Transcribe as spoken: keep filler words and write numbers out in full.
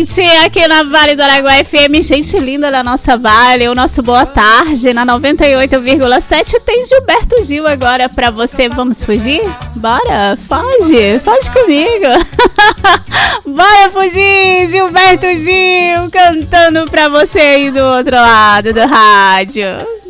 gente, aqui na Vale do Araguaia F M, gente linda da nossa Vale, o nosso boa tarde na noventa e oito vírgula sete tem Gilberto Gil agora pra você. Vamos fugir? Bora, foge, foge comigo. Bora fugir, Gilberto Gil cantando pra você aí do outro lado do rádio.